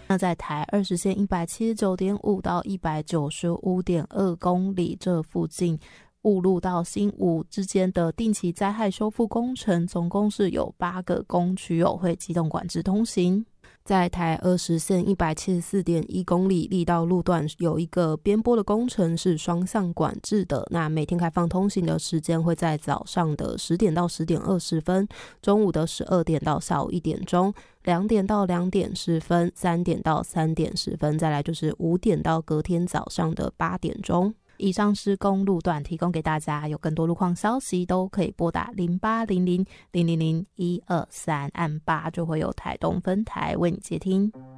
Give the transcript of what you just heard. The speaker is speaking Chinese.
那在台20线 179.5 到 195.2 公里这附近，雾路到新武之间的定期灾害修复工程，总共是有8个工区会机动管制通行。在台20线 174.1 公里力道路段，有一个边坡的工程是双向管制的，那每天开放通行的时间会在早上的10点到10点20分，中午的12点到下午1点钟，2点到2点10分，3点到3点10分，再来就是5点到隔天早上的8点钟。以上是公路段提供给大家，有更多路况消息都可以拨打0800 000 123，按8就会有台东分台为你接听。